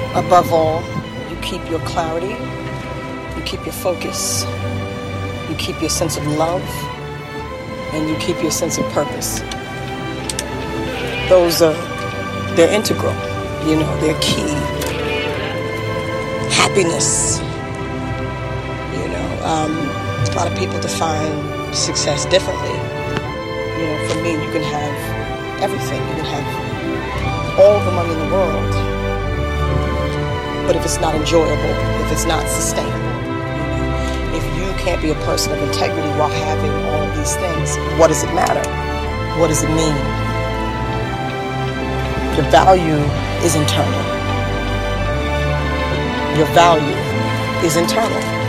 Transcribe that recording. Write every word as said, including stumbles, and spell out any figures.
Above all, you keep your clarity, you keep your focus, you keep your sense of love, and you keep your sense of purpose. Those are, they're integral, you know, they're key. Happiness, you know, um, a lot of people define success differently. You know, for me, you can have everything. You can have all the money in the world, but if it's not enjoyable, if it's not sustainable, you know, if you can't be a person of integrity while having all these things, what does it matter? What does it mean? Your value is internal. Your value is internal.